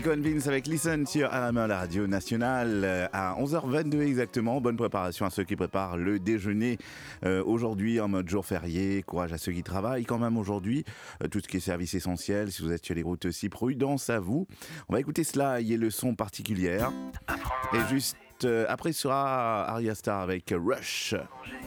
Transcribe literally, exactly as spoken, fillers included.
Vince avec Listen sur R M un, la radio nationale, à onze heures vingt-deux exactement. Bonne préparation à ceux qui préparent le déjeuner euh, aujourd'hui en mode jour férié. Courage à ceux qui travaillent quand même aujourd'hui. Euh, tout ce qui est service essentiel, si vous êtes sur les routes aussi, prudence à vous. On va écouter cela, il y a le son particulière. Et juste euh, après sera Arya Star avec Rush.